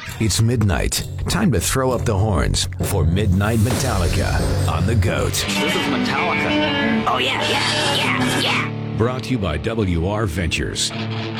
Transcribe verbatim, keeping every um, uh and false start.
It's midnight. Time to throw up the horns for Midnight Metallica on the GOAT. This is Metallica. Oh, yeah, yeah, yeah, yeah. Brought to you by W R Ventures.